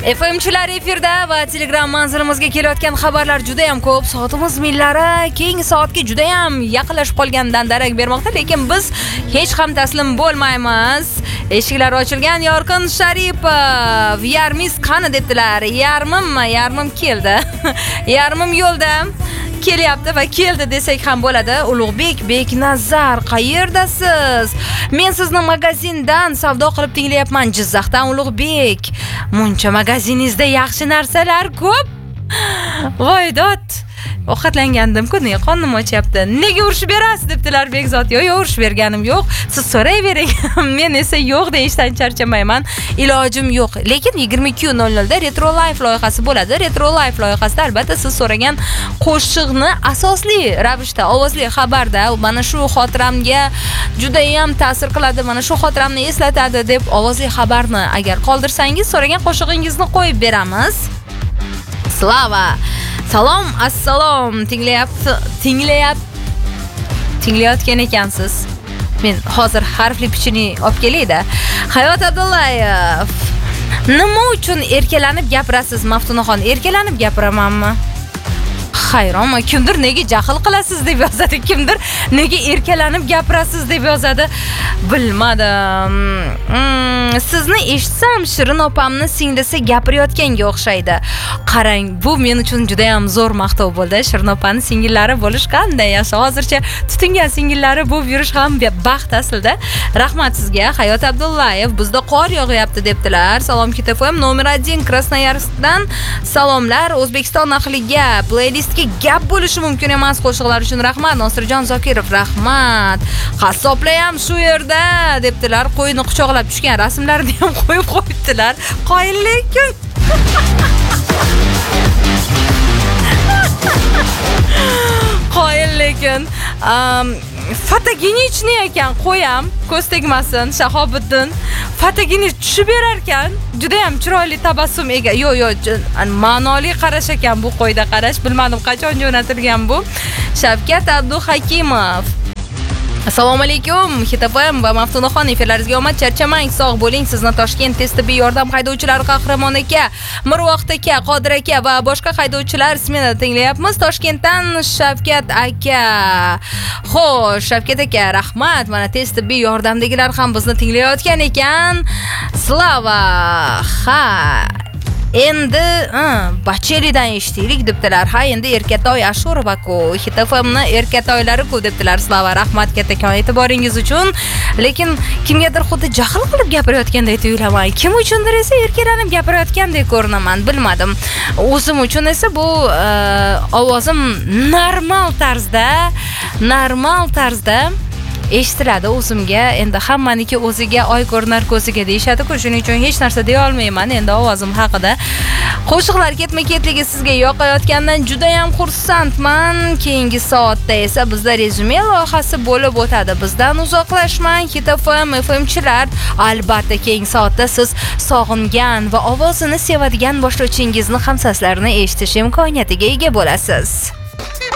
FM'chilar efirda va Telegram manzilimizga kelayotgan xabarlar juda ham ko'p. Soatimiz millari keyingi soatga juda ham yaqinlashib qolganidan darak bermoqda, lekin biz hech ham taslim bo'lmaymiz. Eshiklar ochilgan. Yorqin Sharipov, yarmingiz qani debdilar. Yarmim keldi. Yarmim yo'lda kelyapti va keldi desak ham bo'ladi. Ulug'bek Beknazar, qayerdasiz? Men sizni magazindan savdo qilib tinglayapman, Jizzaxdan Ulug'bek. Muncha magaziningizda yaxshi narsalar ko'p. Voydod. Ovqatlangandim-ku, nega qonim ochyapti? Nega urishib berasiz debdilar Bekzod. Yo'q, urishib berganim yo'q. Siz so'rayvering. Men esa yo'q deyishdan charchamayman. Ilojim yo'q. Lekin 22:00 da Retro Life loyihasi bo'ladi. Retro Life loyihasida albatta siz so'ragan qo'shiqni asosli ravishda ovozli xabarda mana shu xotiramga juda ham ta'sir qiladi, mana shu xotiramni eslatadi deb ovozli xabarni agar qoldirsangiz, so'ragan qo'shig'ingizni qo'yib beramiz. Slava. Salom, assalom. Tinglayotgan ekansiz. Men hozir harfli pichini olib kelayda. Hayot Abdullayev. Nima uchun erkalanib gapirasiz, Maftunaxon? Erkalanib gapiramanmi? Hayronman, kimdir nega jahl qilasiz deb yozadi, kimdir nega erkalanib gapirasiz deb yozadi. Bilmadim. Sizni eshitsam Shirin opamni singlisi gapirayotganga o'xshaydi. Qarang, bu men uchun juda ham zo'r maqtov bo'ldi. Shirin opaning singillari bo'lish qanday yaxshi. Hozircha tutingan singillari bo'lib yurish ham baxt aslida. Rahmat sizga, Hayot Abdullayev. Bizda qor yog'yapti debdilar. Salom ketafam. Nomer 1 Krasnoyarskdan salomlar. O'zbekiston ahliga playlistga gap bo'lishi mumkin emas qo'shiqlar uchun rahmat. Nosirjon Zokirov, rahmat. Qassoblar ham shu yerda debdilar. Qo'yni quchoqlab tushgan rasmlarni ham qo'yib qo'yibdilar. Qoyillik. Qoyil lekin fotogenichni ekan, qo'yam ko'z tegmasin. Shahobiddin fotogenich tushib berar ekan, juda ham chiroyli tabassum ega. Yo'q, ma'noli qarash ekan bu qo'yda qarash. Bilmadim qachon jo'natilgan bu. Shavkat Abduhakimov. Assalomu alaykum. Hitafam va Maftunaxon efirlaringizga omad, charchamang, sog' bo'ling. Sizni Toshkent tez tibbiy yordam haydovchilari Qahramon aka, Mirvoqt aka, Qodir aka va boshqa haydovchilar smenada tinglayapmiz. Toshkentdan Shavkat aka. Xo'sh, Shavkat aka, rahmat. Mana tez tibbiy yordamdagilar ham bizni tinglayotgan ekan. Slava. Ha. Endi Bachelidan eshitdik debdilar. Ha, endi Erkatoy Ashurova-ku, Hitafamni Erkatoylari-ku debdilar. Slava, rahmat kattakon e'tiboringiz uchun. Lekin kimgadir xuddi jahl qilib gapirayotganday tuyulaman. Kim uchundir esa erkalanib gapirayotgandek ko'rinaman, bilmadim. O'zim uchun esa bu ovozim normal tarzda eshitiladi o'zimga. Endi hammaniki o'ziga oy ko'rinar ko'ziga deyishadi-ku, shuning uchun hech narsa deya olmayman endi ovozim haqida. Qo'shiqlar ketma-ketligi sizga yoqayotgandan juda ham xursandman. Keyingi soatda esa bizda rezume loyihasi bo'lib o'tadi. Bizdan uzoqlashmang, Hitafam FM'chilar. Albatta keyingi soatda siz sog'ingan va ovozini sevadigan boshlovchingizni ham so'zlarini eshitish imkoniyatiga ega bo'lasiz.